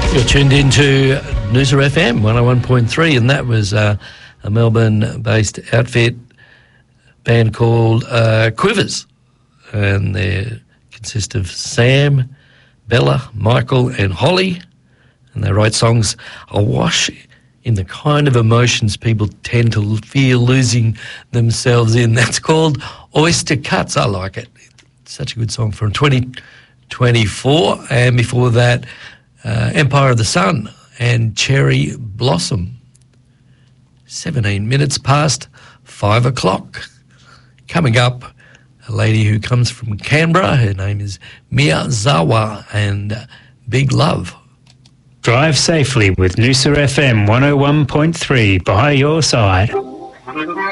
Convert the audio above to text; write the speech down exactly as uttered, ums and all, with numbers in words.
You're tuned into Noosa F M one oh one point three, and that was uh, a Melbourne-based outfit band called uh, Quivers, and they consist of Sam, Bella, Michael and Holly, and they write songs awash in the kind of emotions people tend to feel losing themselves in. That's called Oyster Cuts. I like it. It's such a good song from twenty twenty-four, and before that, Uh, Empire of the Sun and Cherry Blossom. seventeen minutes past five o'clock. Coming up, a lady who comes from Canberra. Her name is Mia Zawa, and uh, Big Love. Drive safely with Noosa F M one oh one point three by your side.